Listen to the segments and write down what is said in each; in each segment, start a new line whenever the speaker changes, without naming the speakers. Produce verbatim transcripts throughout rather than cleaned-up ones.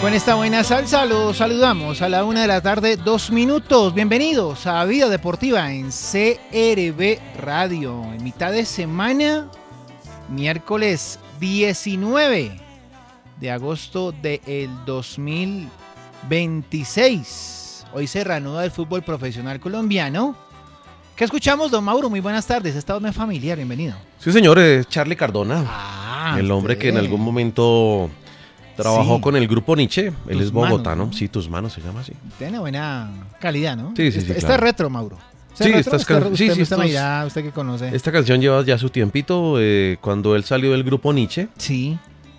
Con esta buena salsa los saludamos a la una de la tarde, dos minutos. Bienvenidos a Vida Deportiva en C R B Radio. En mitad de semana, miércoles diecinueve de agosto del dos mil veintiséis. Hoy se reanuda el fútbol profesional colombiano. ¿Qué escuchamos, don Mauro? Muy buenas tardes. Esta es familiar, bienvenido.
Sí, señor, es Charly Cardona.
Ah,
el hombre
usted.
que en algún momento trabajó
Sí.
con el grupo Nietzsche. Él
Tus
es bogotano.
manos, ¿no?
Sí, Tus Manos se llama así.
Tiene buena calidad, ¿no?
Sí, sí, sí,
Está, está
claro.
retro, Mauro. ¿Está
Sí,
retro?
estas
Está-
can-
usted,
sí, sí,
usted me
estos-
dirá, usted que conoce.
Esta canción lleva ya su tiempito. Eh, cuando él salió del grupo Nietzsche,
Sí.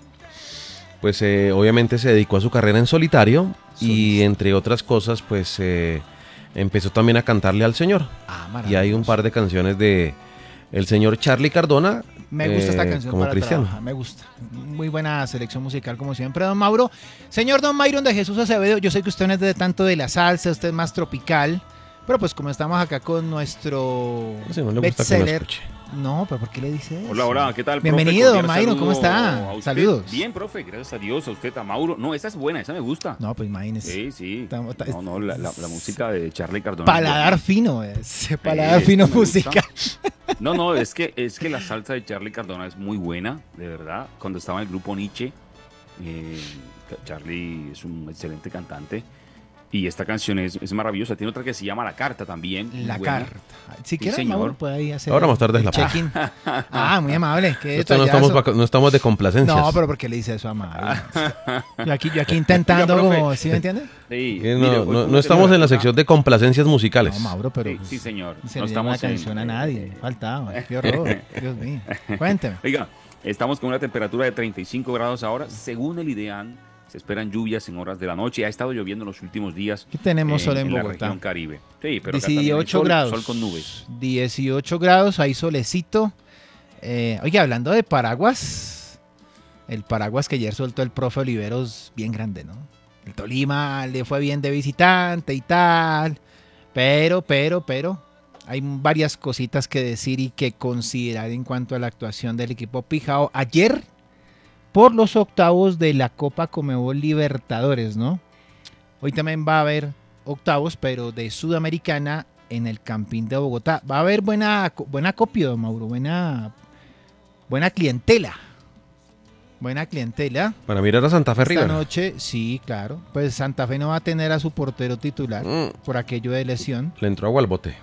pues eh, obviamente se dedicó a su carrera en solitario. Y
Solista.
entre otras cosas, pues eh, empezó también a cantarle al señor.
Ah,
Y hay un
maravilloso.
par de canciones de el señor Charly Cardona.
Me gusta esta
eh,
canción
como
para
cristiano.
trabajar, me gusta. Muy buena selección musical como siempre, don Mauro. Señor don Myron de Jesús Acevedo, yo sé que usted no es de tanto de la salsa, usted es más tropical, pero pues como estamos acá con nuestro
No sé, no le gusta que lo
bestseller.
escuche.
No, pero ¿por qué le dice eso?
Hola, hola, ¿qué tal, profe?
Bienvenido,
Cordial
Mayron, ¿cómo
saludo
está?
a usted.
Saludos.
Bien, profe, gracias a Dios, a usted, a Mauro. No, esa es buena, esa me gusta.
No, pues imagínese.
Sí, sí.
Estamos- está-
No, no, la, la- la música de Charly Cardona.
Paladar
es
fino, es. Paladar
Sí,
fino
me gusta.
musical.
buena. No, no, es que, es que la salsa de Charly Cardona es muy buena, de verdad. Cuando estaba en el grupo Nietzsche, eh, Charly es un excelente cantante. Y esta canción es, es maravillosa. Tiene otra que se llama La Carta también. muy
La
buena.
carta. Si quiere,
señor.
Mauro, puede ahí hacer.
Ahora más tarde es
el
la paja.
check-in. Ah, muy amable. Qué
Nosotros no
detallazo.
estamos, vaca- no estamos de complacencias.
No, pero ¿por qué le dice eso a Mauro? Yo aquí, yo aquí intentando,
Oiga, profe.
como, ¿sí me entiende?
Sí,
Que
mire,
no,
hoy
no-
fue
no
una
estamos en la
temperatura-
sección de complacencias musicales.
No, Mauro, pero
Sí,
pues,
sí, señor.
se
No
le dio una
estamos en-
canción a nadie. Faltaba. Qué horror. Dios mío. Cuénteme.
Oiga, estamos con una temperatura de treinta y cinco grados ahora. Según el IDEAN, se esperan lluvias en horas de la noche. Ha estado lloviendo en los últimos días.
Aquí tenemos
eh,
sol en
la
Bogotá.
región Caribe. Sí, pero acá también hay
dieciocho
sol,
grados.
sol con nubes.
dieciocho grados, hay solecito. Eh, oye, hablando de paraguas, el paraguas que ayer soltó el profe Oliveros, bien grande, ¿no? El Tolima le fue bien de visitante y tal. Pero, pero, pero, hay varias cositas que decir y que considerar en cuanto a la actuación del equipo Pijao ayer por los octavos de la Copa Conmebol Libertadores, ¿no? Hoy también va a haber octavos, pero de Sudamericana en el Campín de Bogotá. Va a haber buena, buena acopio, Mauro, buena, buena clientela. Buena clientela.
Para mirar a Santa Fe
Esta
River.
noche, sí, claro. Pues Santa Fe no va a tener a su portero titular
Mm,
por aquello de lesión.
le entró agua al bote.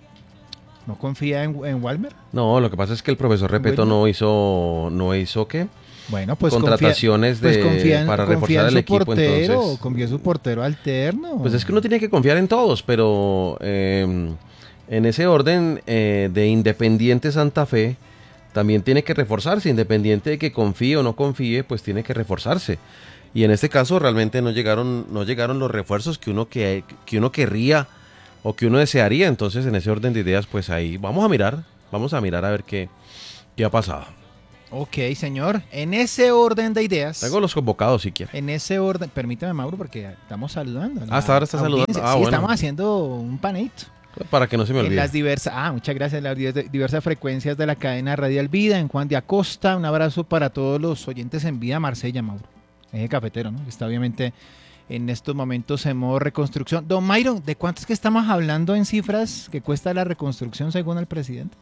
¿No confía en, en Walmer?
No, lo que pasa es que el profesor Repeto
Bueno.
no hizo, no hizo ¿qué?
Bueno, pues
Contrataciones
confía, pues
de-
confía en,
para
confía
reforzar
en
el
su
equipo,
portero,
entonces-
confía en su portero alterno.
Pues es que uno tiene que confiar en todos, pero eh, en ese orden eh, de Independiente Santa Fe también tiene que reforzarse, independiente de que confíe o no confíe, pues tiene que reforzarse. Y en este caso realmente no llegaron, no llegaron los refuerzos que uno, que, que uno querría o que uno desearía. Entonces en ese orden de ideas, pues ahí vamos a mirar, vamos a mirar a ver qué, qué ha pasado.
Ok, señor. En ese orden de ideas.
Tengo los convocados si quiere.
En ese orden, permítame, Mauro, porque estamos saludando. a la
Ah, hasta ahora está saludando.
audiencia.
Ah,
sí,
bueno.
estamos haciendo un panito.
Para que no se me
En
olvide.
las diversas, ah, muchas gracias, en las diversas, diversas frecuencias de la cadena Radial Vida, en Juan de Acosta. Un abrazo para todos los oyentes en Vida Marsella, Mauro. Eje cafetero, ¿no? Que está obviamente en estos momentos en modo reconstrucción. Don Myron, ¿de cuánto es que estamos hablando en cifras que cuesta la reconstrucción según el presidente?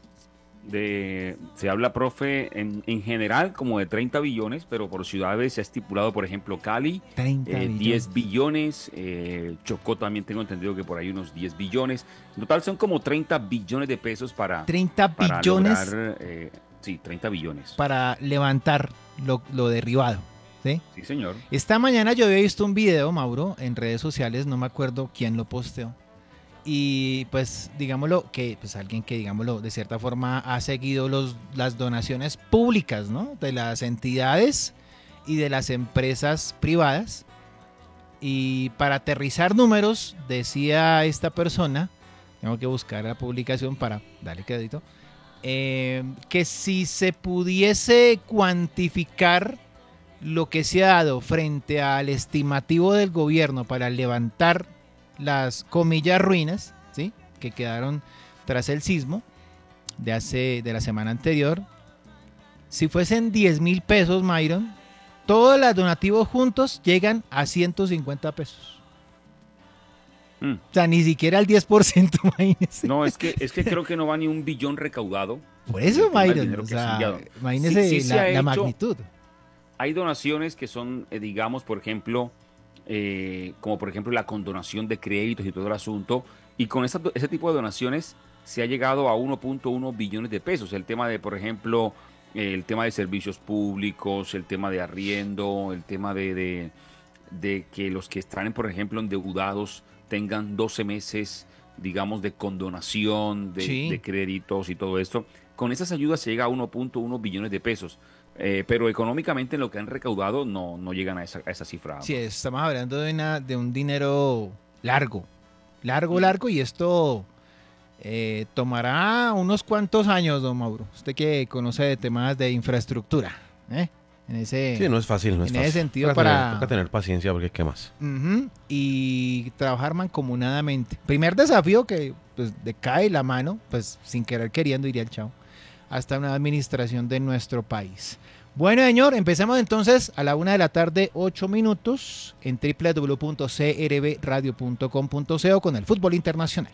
De, se habla, profe, en, en general como de treinta billones, pero por ciudades se ha estipulado, por ejemplo, Cali,
treinta
eh,
billones.
diez billones, eh, Chocó también tengo entendido que por ahí unos diez billones. En total son como treinta billones de pesos para,
treinta
para
billones
lograr, eh, sí, treinta billones.
para levantar lo, lo derribado, ¿sí?
Sí, señor.
Esta mañana yo había visto un video, Mauro, en redes sociales, no me acuerdo quién lo posteó. Y pues digámoslo que pues alguien que digámoslo de cierta forma ha seguido los, las donaciones públicas, ¿no? De las entidades y de las empresas privadas. Y para aterrizar números, decía esta persona, tengo que buscar la publicación para darle crédito, eh, que si se pudiese cuantificar lo que se ha dado frente al estimativo del gobierno para levantar las comillas ruinas, ¿sí? Que quedaron tras el sismo de hace de la semana anterior, si fuesen diez mil pesos, Myron, todos los donativos juntos llegan a ciento cincuenta pesos. Mm. O sea, ni siquiera el diez por ciento, imagínese.
No, es que, es que creo que no va ni un billón recaudado.
Por eso, Mayron, o sea, imagínese sí, sí la, la hecho, magnitud.
Hay donaciones que son, eh, digamos, por ejemplo, eh, como por ejemplo la condonación de créditos y todo el asunto, y con esa, ese tipo de donaciones se ha llegado a uno punto uno billones de pesos. El tema de, por ejemplo, eh, el tema de servicios públicos, el tema de arriendo, el tema de, de, de que los que están, por ejemplo, endeudados tengan doce meses, digamos, de condonación de, sí. de créditos y todo esto. Con esas ayudas se llega a uno punto uno billones de pesos. Eh, pero económicamente en lo que han recaudado no, no llegan a esa, a esa cifra.
Sí, estamos hablando de, una, de un dinero largo, largo, largo, y esto eh, tomará unos cuantos años, don Mauro. Usted que conoce de temas de infraestructura, ¿eh? En ese,
sí, no es fácil, no es
en
fácil.
ese sentido,
toca
para...
Tener, toca tener paciencia porque ¿qué más?
Uh-huh, y trabajar mancomunadamente. Primer desafío que pues, decae la mano, pues sin querer queriendo, iría el chavo, hasta una administración de nuestro país. Bueno, señor, empezamos entonces a la una de la tarde, ocho minutos, en doble u doble u doble u punto c r b radio punto com punto co con el fútbol internacional.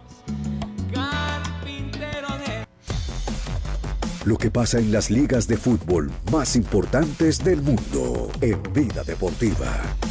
Lo que pasa en las ligas de fútbol más importantes del mundo en Vida Deportiva.